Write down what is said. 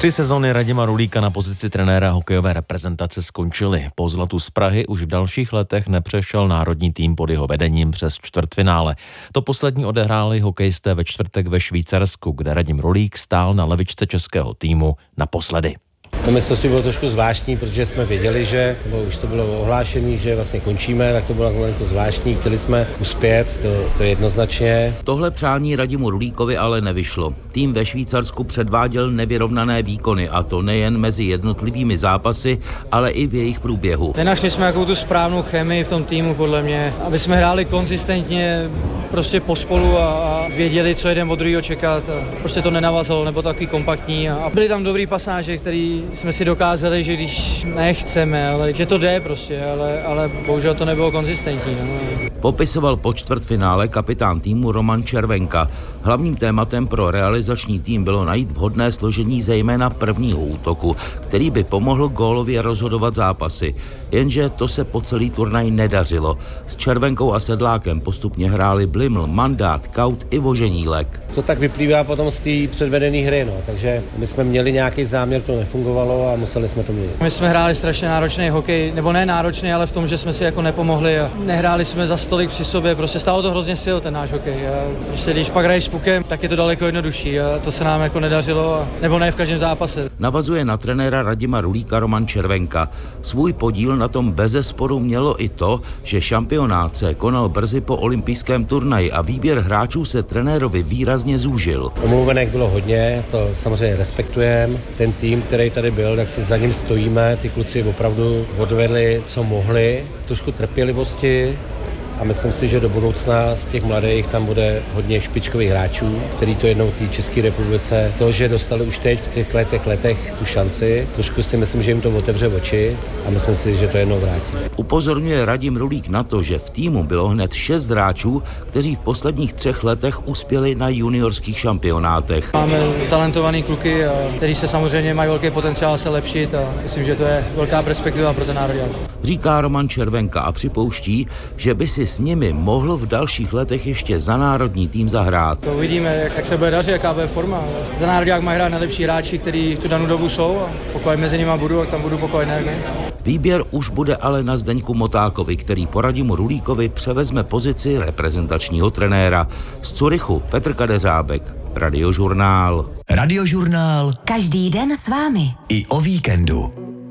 3 sezony Radima Rulíka na pozici trenéra hokejové reprezentace skončily. Po zlatu z Prahy už v dalších letech nepřešel národní tým pod jeho vedením přes čtvrtfinále. To poslední odehráli hokejisté ve čtvrtek ve Švýcarsku, kde Radim Rulík stál na lavičce českého týmu naposledy. To mistrovství bylo trošku zvláštní, protože jsme věděli, že, nebo už to bylo ohlášené, že vlastně končíme, tak to bylo jako zvláštní, chtěli jsme uspět, to jednoznačně. Tohle přání Radimu Rulíkovi ale nevyšlo. Tým ve Švýcarsku předváděl nevyrovnané výkony, a to nejen mezi jednotlivými zápasy, ale i v jejich průběhu. Nenašli jsme jakou tu správnou chemii v tom týmu, podle mě, aby jsme hráli konzistentně, prostě pospolu a věděli, co jeden od druhého čekat. Prostě to nenavazalo, nebo takový kompaktní a byly tam dobrý pasáže, který jsme si dokázali, že když nechceme, ale že to jde prostě, ale bohužel to nebylo konzistentní. No. Popisoval po čtvrtfinále kapitán týmu Roman Červenka. Hlavním tématem pro realizační tým bylo najít vhodné složení zejména prvního útoku, který by pomohl gólově rozhodovat zápasy. Jenže to se po celý turnaj nedařilo. S Červenkou a Sedlákem postupně hráli Bliml, Mandát, Kaut i Voženílek. To tak vyplývá potom z té předvedené hry, no. Takže my jsme měli nějaký záměr, to nefungovalo a museli jsme to měnit. My jsme hráli strašně náročný hokej, nebo ne náročný, ale v tom, že jsme si jako nepomohli a nehráli jsme za stolik při sobě, prostě stálo to hrozně sil ten náš hokej. A prostě když pak hraješ s pukem, tak je to daleko jednodušší a to se nám jako nedařilo, nebo ne v každém zápase. Navazuje na trenéra Radima Rulíka Roman Červenka. Svůj podíl na tom bezesporu mělo i to, že šampionát se konal brzy po olympijském turnaji a výběr hráčů se trenérovi výrazně zúžil. Omluvenek bylo hodně, to samozřejmě respektujeme. Ten tým, který tady byl, tak si za ním stojíme. Ty kluci opravdu odvedli, co mohli. Trošku trpělivosti a myslím si, že do budoucna z těch mladých tam bude hodně špičkových hráčů, který to jednou té České republice. To, že dostali už teď v těch letech tu šanci, trošku si myslím, že jim to otevře oči a myslím si, že to jednou vrátí. Upozorňuje Radim Rulík na to, že v týmu bylo hned 6 hráčů, kteří v posledních 3 letech uspěli na juniorských šampionátech. Máme talentovaný kluky, kteří se samozřejmě mají velký potenciál se lepšit a myslím, že to je velká perspektiva pro ten národák. Říká Roman Červenka a připouští, že by si s nimi mohl v dalších letech ještě za národní tým zahrát. To uvidíme, jak se bude dařit, jaká bude forma. Za národák mají hrát nejlepší hráči, kteří tu danou dobu jsou a pokud mezi nimi budu, tak tam budu, pokud ne. Výběr už bude ale na Zdeňku Motákovi, který po Radimu Rulíkovi převezme pozici reprezentačního trenéra. Z Curychu Petr Kadeřábek, Radiožurnál. Radiožurnál. Každý den s vámi. I o víkendu.